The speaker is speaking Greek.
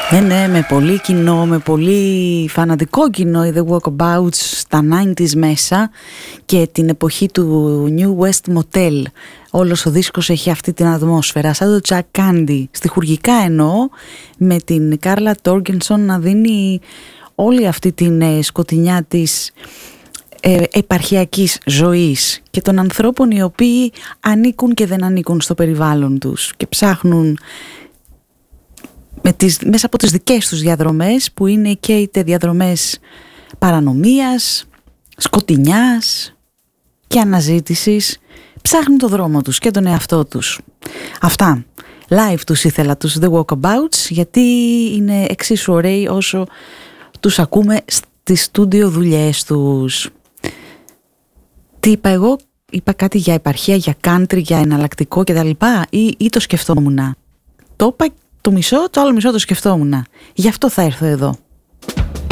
Ναι, με πολύ κοινό, με πολύ φανατικό κοινό οι The Walkabouts στα 90s μέσα και την εποχή του New West Motel. Όλος ο δίσκος έχει αυτή την ατμόσφαιρα, σαν το Jack Candy, στιχουργικά εννοώ, με την Κάρλα Τόργκενσον να δίνει όλη αυτή την σκοτεινιά της επαρχιακής ζωής και των ανθρώπων οι οποίοι ανήκουν και δεν ανήκουν στο περιβάλλον τους και ψάχνουν μέσα από τις δικές τους διαδρομές, που είναι και είτε διαδρομές παρανομίας, σκοτεινιάς και αναζήτησης, ψάχνουν το δρόμο τους και τον εαυτό τους. Αυτά, live τους ήθελα, τους The Walkabouts, γιατί είναι εξίσου ωραίοι όσο τους ακούμε στις στούντιο δουλειές τους. Τι είπα εγώ? Είπα κάτι για επαρχία, για country, για εναλλακτικό κτλ. Ή το σκεφτόμουν? Το είπα το μισό, το άλλο μισό το σκεφτόμουν. Γι' αυτό θα έρθω εδώ.